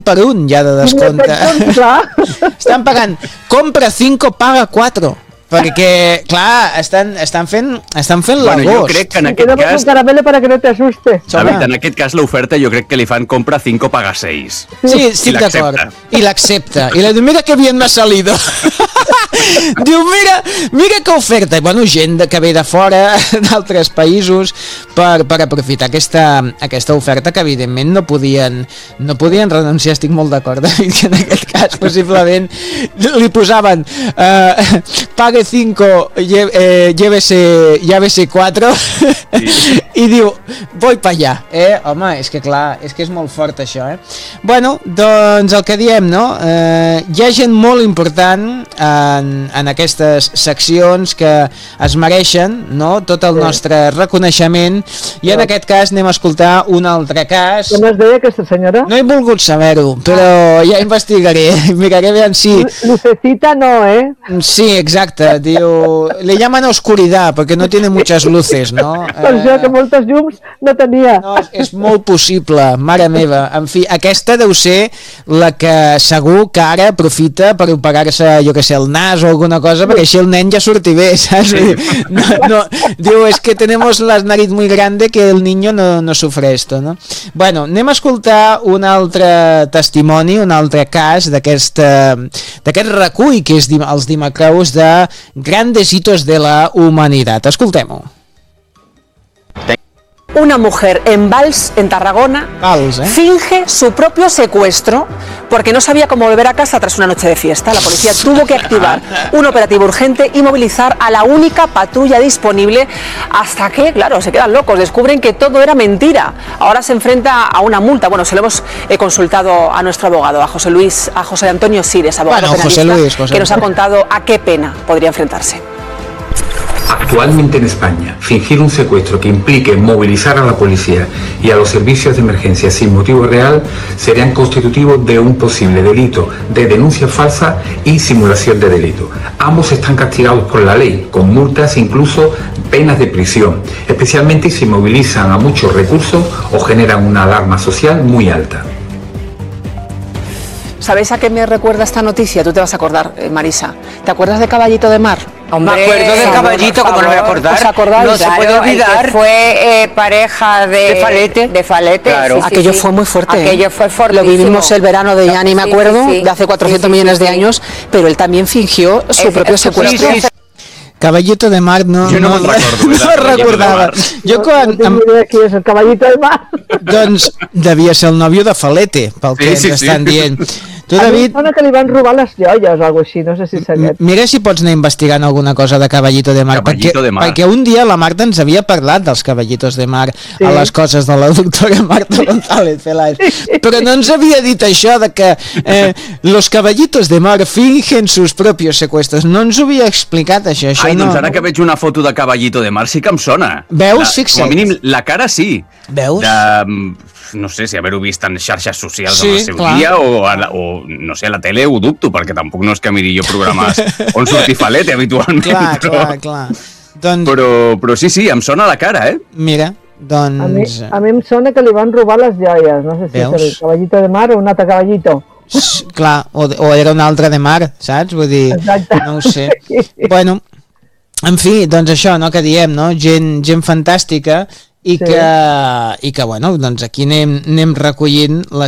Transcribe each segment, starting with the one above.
per un ja de descompte. Estan pagant, compra 5, paga 4. Perquè, clar, estan fent l'agost. Jo crec que en aquest cas... caramelo para que no te asuste. En aquest cas l'oferta jo crec que li fan compra 5, paga 6. Sí, estic d'acord. I l'accepta. I li diu, mira que bien m'ha salido. Diu, mira que oferta. I, bueno, gent que ve de fora, d'altres països, per aprofitar aquesta oferta que, evidentment, no podien renunciar. Estic molt d'acord, David, que en aquest cas, possiblement, li posaven pague 5, llévese 4 i diu, voy pa allá, home, és que clar, és que és molt fort això, Bueno, doncs el que diem, no? Hi ha gent molt important en aquestes seccions que es mereixen, no? Tot el nostre reconeixement, i en aquest cas anem a escoltar un altre cas. Com es deia aquesta senyora? No he volgut saber-ho, però ja investigaré, miraré bé si... Lucecita no, Sí, exacte. Diu, le llaman oscuridad porque no tiene muchas luces, no? Per això que moltes llums no tenia. No, és molt possible, mare meva. En fi, aquesta deu ser la que segur que ara aprofita per operar-se, jo que sé, el nas o alguna cosa, perquè així el nen ja surti bé, saps? No, diu, es que tenemos la nariz muy grande que el niño no sufre esto, no? Bueno, anem a escoltar un altre testimoni, un altre cas d'aquest recull que és els Dimacreus de grandes hitos de la humanidad. Escoltem-ho. Una mujer en Valls, en Tarragona, finge su propio secuestro porque no sabía cómo volver a casa tras una noche de fiesta. La policía tuvo que activar un operativo urgente y movilizar a la única patrulla disponible hasta que, claro, se quedan locos, descubren que todo era mentira. Ahora se enfrenta a una multa. Bueno, se lo hemos consultado a nuestro abogado, a José Antonio Sires, abogado penalista, que nos ha contado a qué pena podría enfrentarse. Actualmente en España, fingir un secuestro que implique movilizar a la policía y a los servicios de emergencia sin motivo real serían constitutivos de un posible delito de denuncia falsa y simulación de delito. Ambos están castigados por la ley, con multas e incluso penas de prisión, especialmente si movilizan a muchos recursos o generan una alarma social muy alta. ¿Sabéis a qué me recuerda esta noticia? Tú te vas a acordar, Marisa. ¿Te acuerdas de Caballito de Mar? Hombre, me acuerdo del Caballito, como no me voy a acordar. ¿Os acordáis? No se puede olvidar. Que fue pareja de Falete. Claro. Sí, aquello fue muy fuerte. Aquello fue fortísimo. Lo vivimos el verano de ya ni me acuerdo, de hace 400 millones de años, pero él también fingió su propio secuestro. Caballito de Mar, no recordava. Jo quan... Qui és el Caballito de Mar? Doncs devia ser el nòvio de Falete, pel que ens estan dient. Tu, David... A mi que li van robar les joies o alguna així, no sé si sabia. Mira si pots anar investigant alguna cosa de Caballito de Mar, perquè un dia la Marta ens havia parlat dels Caballitos de Mar a les coses de la doctora Marta González Peláez, però no ens havia dit això de que los Caballitos de Mar fingen sus propios secuestros. No ens ho havia explicat, això. Ai, doncs ara que veig una foto de Caballito de Mar sí que em sona. Veus? Fixa't. Com a mínim la cara sí. Veus? No sé si haver-ho vist en xarxes socials en el seu dia o no sé, a la tele ho dubto, perquè tampoc no és que miri jo programes on surti Falete habitualment. Clar. Doncs... Però sí, em sona la cara, Mira, doncs... A mi em sona que li van robar les joies, no sé si és el Caballito de Mar o un altre Caballito. Clar, o era un altre de Mar, saps? Vull dir, no ho sé. Bueno, en fi, doncs això, no, que diem, no? Gent fantàstica i que bueno, doncs aquí anem recollint la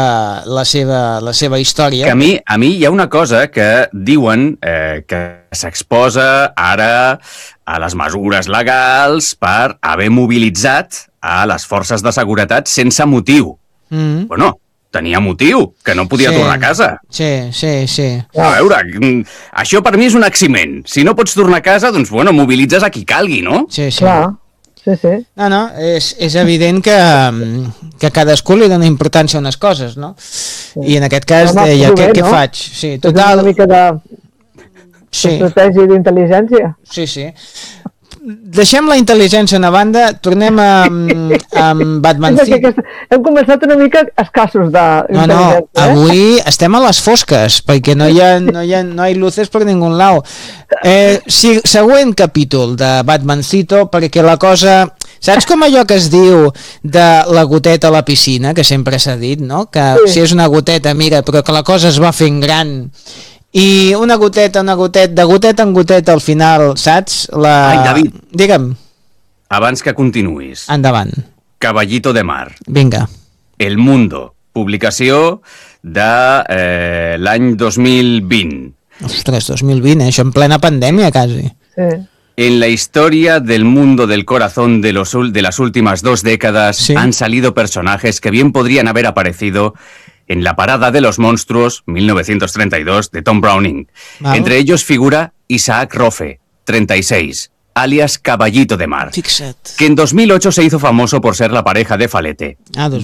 seva història. Que a mi hi ha una cosa que diuen que s'exposa ara a les mesures legals per haver mobilitzat a les forces de seguretat sense motiu. Bueno, tenia motiu, que no podia tornar a casa. Sí. A veure, això per mi és un eximent. Si no pots tornar a casa, doncs bueno, mobilitzes a qui calgui, no? Sí. Clar. Sí. No, és evident que cadascú li dona importància a unes coses, no? I en aquest cas deia, què faig? Sí, total... Una mica d'estratègia d'intel·ligència. Sí. Deixem la intel·ligència a una banda, tornem amb Batman. Hem començat una mica escassos d'intel·ligència. No, avui estem a les fosques, perquè no hi ha luces per ningú lado. Següent capítol de Batmancito, perquè la cosa Saps com allò que es diu de la goteta a la piscina, que sempre s'ha dit, no? Que si és una goteta, mira, però que la cosa es va fent gran i una goteta, de goteta en goteta al final, saps? Ai, David. Digue'm. Abans que continuïs. Endavant. Caballito de mar. Vinga. El Mundo, publicació de l'any 2020. Ostres, 2020, això en plena pandèmia, quasi. Sí. En la historia del mundo del corazón de las últimas 2 décadas han salido personajes que bien podrían haber aparecido en La parada de los monstruos, 1932, de Tom Browning. Vale. Entre ellos figura Isaac Rofe, 36, alias Caballito de Mar, que en 2008 se hizo famoso por ser la pareja de Falete.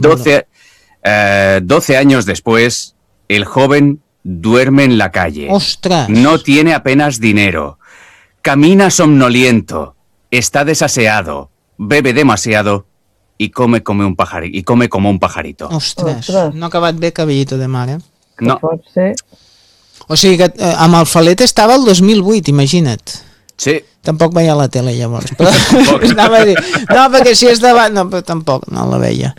12 años después, el joven duerme en la calle. ¡Ostras! No tiene apenas dinero. Camina somnoliento. Está desaseado. Bebe demasiado. Y come como un pajarito. Ostres, no ha acabat bé Caballito de Mar, eh? No. O sigui que amb el Falete estava el 2008, imagina't. Sí. Tampoc veia la tele llavors. Però anava a dir, no, perquè si és davant... No, però tampoc, no la veia.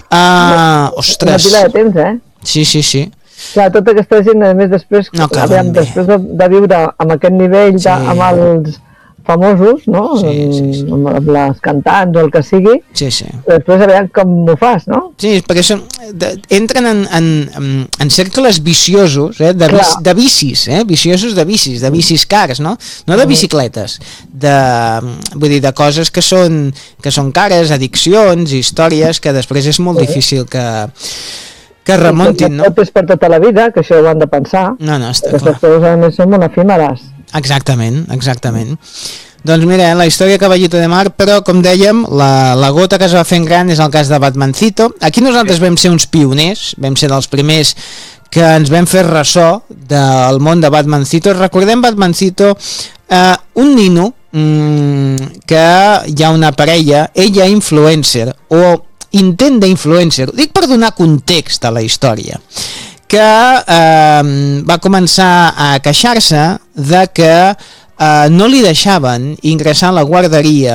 Ostres. Una pila de temps, eh? Sí. Clar, tota aquesta gent, a més, després, després de viure amb aquest nivell, amb els famosos, no? Amb les cantants o el que sigui, després a veure com ho fas, no? Sí, perquè entren en cercles viciosos, de vicis, viciosos de vicis cars, no? No de bicicletes, vull dir, de coses que són cares, addiccions, històries, que després és molt difícil que remuntin, no? Tot és per tota la vida, que això ho han de pensar. No, està clar. Aquestes coses, a més, són molt efímeres. Exactament. Doncs mira, la història Caballito de Mar, però com dèiem, la gota que es va fent gran és el cas de Batmancito. Aquí nosaltres vam ser uns pioners, vam ser dels primers que ens vam fer ressò del món de Batmancito. Recordem Batmancito, un nino que hi ha una parella, ella influencer, o intent d'influencer, ho dic per donar context a la història, que va començar a queixar-se de que no li deixaven ingressar a la guarderia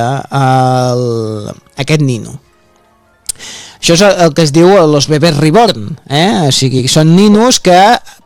aquest nino. Això és el que es diu los bebés reborn, o sigui, són ninos que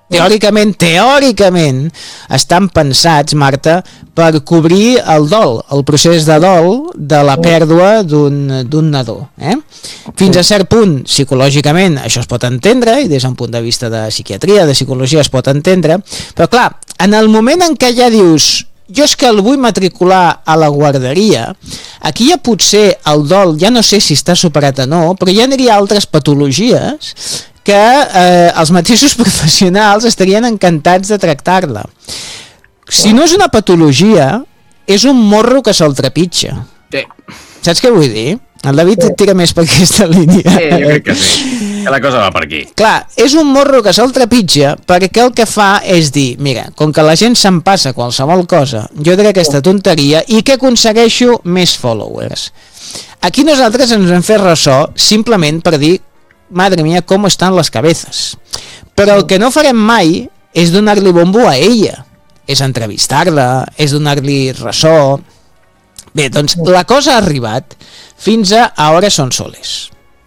teòricament estan pensats, Marta, per cobrir el dol, el procés de dol de la pèrdua d'un nadó. Fins a cert punt, psicològicament, això es pot entendre, i des d'un punt de vista de psiquiatria, de psicologia es pot entendre, però clar, en el moment en què ja dius jo és que el vull matricular a la guarderia, aquí ja potser el dol, ja no sé si està superat o no, però ja aniria altres patologies que els mateixos professionals estarien encantats de tractar-la. Si no és una patologia, és un morro que se'l trepitja. Sí. Saps què vull dir? El David et tira més per aquesta línia. Sí, jo crec que sí. Que la cosa va per aquí. Clar, és un morro que se'l trepitja perquè el que fa és dir, mira, com que la gent se'n passa qualsevol cosa, jo diré aquesta tonteria i que aconsegueixo més followers. Aquí nosaltres ens vam fer ressò simplement per dir madre mía, com estan les cabezas. Però el que no farem mai és donar-li bombo a ella, és entrevistar-la, és donar-li ressò. Bé, doncs la cosa ha arribat fins a Ahora son soles.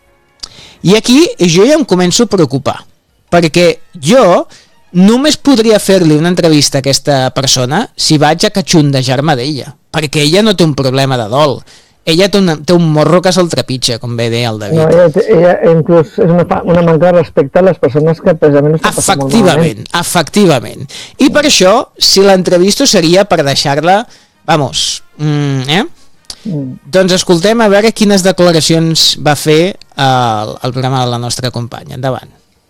I aquí jo ja em començo a preocupar, perquè jo només podria fer-li una entrevista a aquesta persona si vaig a catxondejar-me d'ella, perquè ella no té un problema de dol. Ella té un morro que se'l trepitja, com bé deia el David. No, ella inclús és una manca de respecte a les persones que precisament estan passant molt malament. Efectivament. I per això, si l'entrevisto seria per deixar-la, doncs escoltem a veure quines declaracions va fer el programa de la nostra companya. Endavant.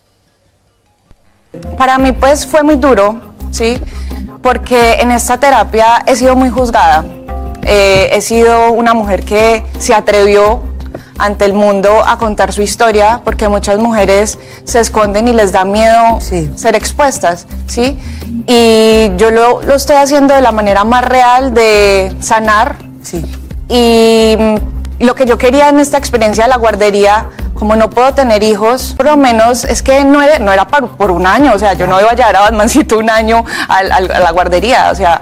Para mí pues fue muy duro, ¿sí? Porque en esta terapia he sido muy juzgada. He sido una mujer que se atrevió ante el mundo a contar su historia, porque muchas mujeres se esconden y les da miedo ser expuestas, ¿sí? Y yo lo estoy haciendo de la manera más real de sanar. Y lo que yo quería en esta experiencia de la guardería, como no puedo tener hijos, por lo menos es que no era por un año, o sea, yo no iba a llevar a Batmancito un año a la guardería, o sea,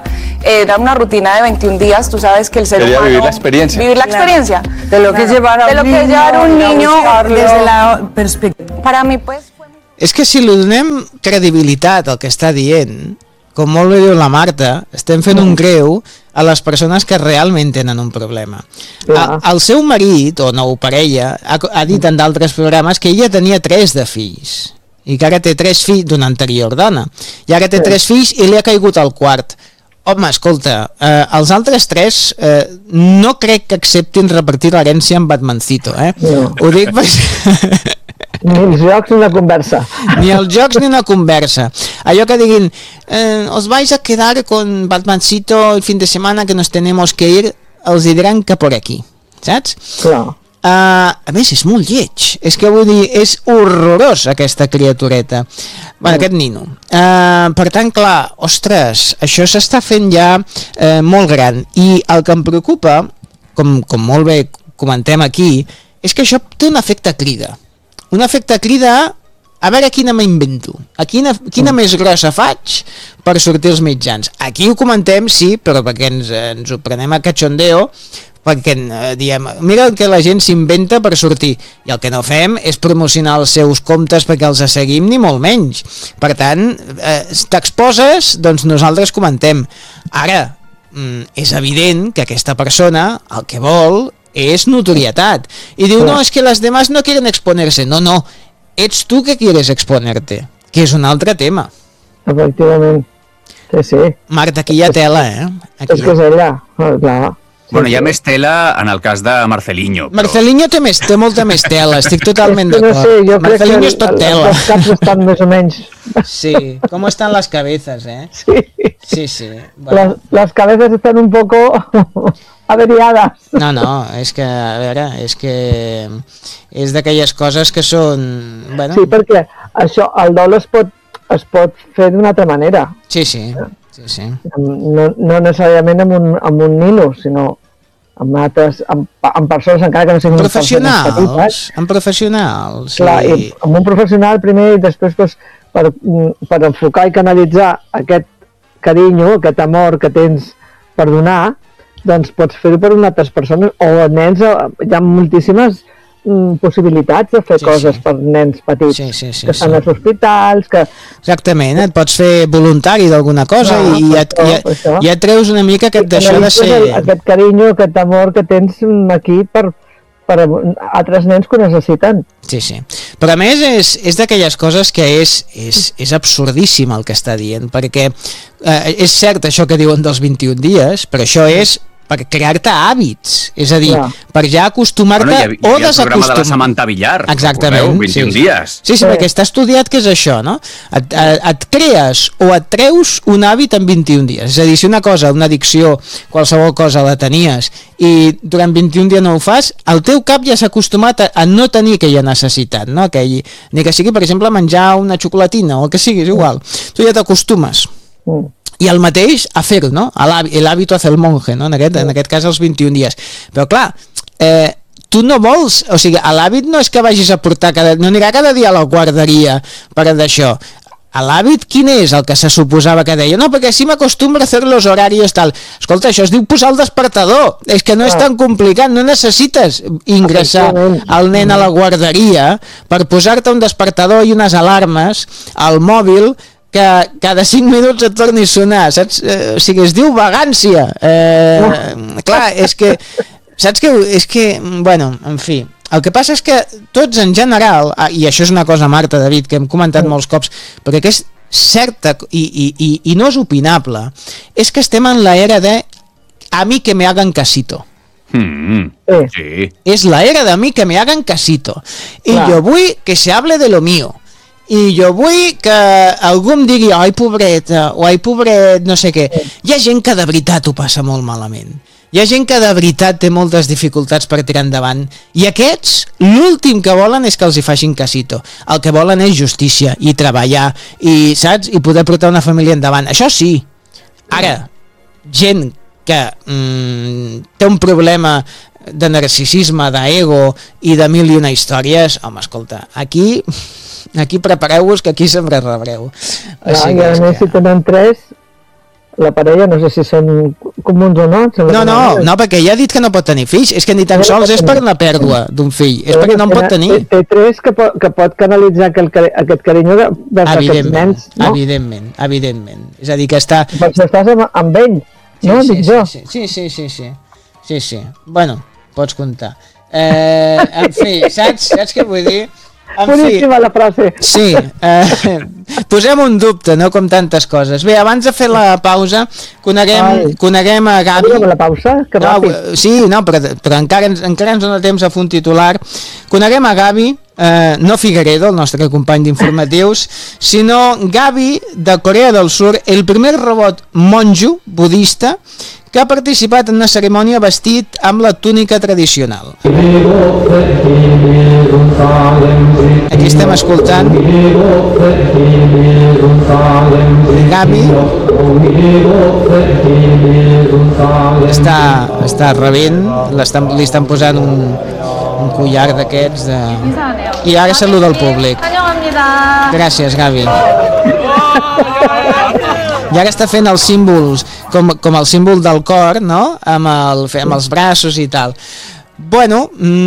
era una rutina de 21 días, tú sabes que el ser Quería humano... vivir la experiencia. Vivir la experiencia. De lo que es llevar a un niño desde la perspectiva. Para mí, pues... És que si li donem credibilitat al que està dient, com molt bé diu la Marta, estem fent un greu a les persones que realment tenen un problema. El seu marit, o nou parella, ha dit en d'altres programes que ella tenia 3 de fills, i que ara té 3 fills d'una anterior dona, i ara té 3 fills i li ha caigut el 4. Home, escolta, els altres 3 no crec que acceptin repartir l'herència amb Batmancito, No. Ho dic perquè... Ni els jocs ni una conversa. Ni els jocs ni una conversa. Allò que diguin, os vais a quedar con Batmancito el fin de semana que nos tenemos que ir, els diran que por aquí, saps? Clar. A més, és molt lleig. És que vull dir, és horrorós aquesta criatureta. Bueno, aquest nino. Per tant, clar, ostres, això s'està fent ja molt gran. I el que em preocupa, com molt bé comentem aquí, és que això té un efecte crida. Un efecte crida a veure quina m'invento, quina més grossa faig per sortir als mitjans. Aquí ho comentem, sí, però perquè ens ho prenem a cachondeo, perquè diem, mira el que la gent s'inventa per sortir, i el que no fem és promocionar els seus comptes perquè els seguim, ni molt menys. Per tant, t'exposes, doncs nosaltres comentem. Ara, és evident que aquesta persona el que vol és notorietat, i diu, no, és que les demás no quieren exponerse. No, ets tu que quieres exponerte, que és un altre tema. Efectivament, sí. Marta, aquí hi ha tela, Aquí. És que és ella, clar. Bueno, hi ha més tela en el cas de Marcelinho. Però... Marcelinho té molta més tela, estic totalment d'acord. No sé, jo Marcelinho és tot tela. Els caps estan més o menys... Sí, com estan les cabezas, Sí. Bueno. Las cabezas están un poco averiadas. No, és que, a veure, és que és d'aquelles coses que són... Bueno... Sí, perquè això, el dol es pot fer d'una altra manera. Sí. No necessàriament amb un nino, sinó amb persones encara que no siguin professionals, amb professionals. Clar, i amb un professional primer i després doncs, per enfocar i canalitzar aquest carinyo, aquest amor que tens per donar, doncs pots fer-ho per unes altres persones o nens, hi ha moltíssimes possibilitats de fer coses per nens petits que estan als hospitals exactament, et pots fer voluntari d'alguna cosa i ja et treus una mica aquest d'això de ser aquest carinyo, aquest amor que tens aquí per altres nens que ho necessiten. Sí, però a més és d'aquelles coses que és absurdíssim el que està dient, perquè és cert això que diuen dels 21 dies, però això és per crear-te hàbits, és a dir, per ja acostumar-te o desacostumar. Hi havia el programa de la Samantha Villar, exactament, 21 dies. Sí, perquè està estudiat que és això, no? Et crees o et treus un hàbit en 21 dies, és a dir, si una cosa, una addicció, qualsevol cosa la tenies i durant 21 dies no ho fas, el teu cap ja s'ha acostumat a no tenir aquella necessitat, no? Ni que sigui, per exemple, menjar una xocolatina o el que sigui, és igual, tu ja t'acostumes. I el mateix a fer-ho, no? El hábito hace el monje, no? En aquest cas els 21 dies. Però clar, tu no vols, o sigui, l'hàbit no és que vagis a portar no anirà cada dia a la guarderia per d'això. L'hàbit quin és el que se suposava que deia? No, perquè si m'acostumbro a hacer los horarios tal. Escolta, això es diu posar el despertador, és que no és tan complicat, no necessites ingressar el nen a la guarderia per posar-te un despertador i unes alarmes al mòbil que cada 5 minuts et torni a sonar, saps? O sigui, es diu vagància. Clar, és que... Saps què? És que, bueno, en fi... El que passa és que tots en general, i això és una cosa, Marta, David, que hem comentat molts cops, perquè que és certa i no és opinable, és que estem en l'era de a mi que me hagan casito. Sí. És la era de mi que me hagan casito. I jo vull que se hable de lo mío. I jo vull que algú em digui ai pobreta, o ai pobret no sé què. Hi ha gent que de veritat ho passa molt malament, hi ha gent que de veritat té moltes dificultats per tirar endavant, i aquests l'últim que volen és que els hi facin casito, el que volen és justícia i treballar i, saps, i poder portar una família endavant, això sí. Ara, gent que té un problema de narcisisme, d'ego i de mil i una històries, home, escolta, aquí prepareu-vos que aquí sempre rebreu. I a més si tenen 3 la parella, no sé si són comuns o no. No, perquè ja ha dit que no pot tenir fills, és que ni tan sols és per la pèrdua d'un fill, és perquè no en pot tenir. Té tres que pot canalitzar aquest carinyo vers aquests nens, no? Evidentment. És a dir, que està... Perquè estàs amb ell, no? Dic jo. Sí. Bueno, pots comptar. En fi, saps què vull dir? Boníssima la frase. Sí, posem un dubte, no com tantes coses. Bé, abans de fer la pausa, coneguem a Gavi. La pausa? Que ràpid. Sí, no, però encara ens dona temps a fer un titular. Coneguem a Gavi, no Figueredo, el nostre company d'informatius, sinó Gavi de Corea del Sur, el primer robot monjo budista que ha participat en una cerimònia vestit amb la túnica tradicional. Aquí estem escoltant Gavi està rebent, li estan posant un collar d'aquests i ara saluda el públic. Gràcies, Gavi. I ara està fent els símbols com el símbol del cor, no? Amb els braços i tal. Bueno,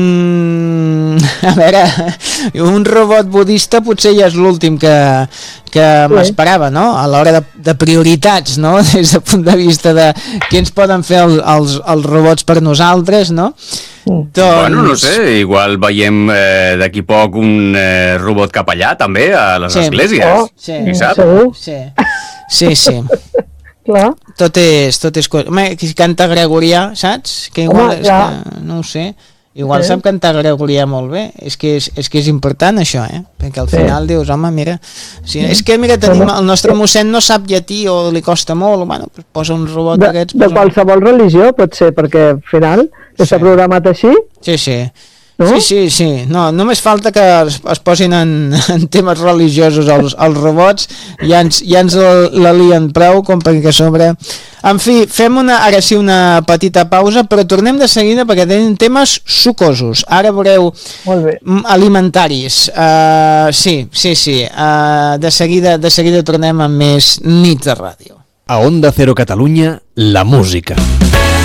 a veure, un robot budista potser ja és l'últim que m'esperava, no? A l'hora de prioritats, no? Des del punt de vista de què ens poden fer els robots per nosaltres, no? Doncs... Bueno, no sé, igual veiem d'aquí poc un robot capellà també a les esglésies. Oh, sí. Qui sap? Sí. Clar. Tot és qui canta gregorià, saps? Que igual no ho sé. Igual sap cantar gregorià molt bé. És que és important això, perquè al final dius, home, mira, és que mira, tenim el nostre mossèn no sap llatí o li costa molt, bueno, posa un robot d'aquests. De qualsevol religió pot ser, perquè al final està programat així. Sí. No? Sí. No, només falta que es posin en temes religiosos els robots i ja ens la lien prou com perquè sobre... En fi, fem ara sí una petita pausa, però tornem de seguida perquè tenim temes sucosos. Ara veureu alimentaris. Sí. De seguida tornem amb més nits de ràdio. A Onda Cero Catalunya, la música.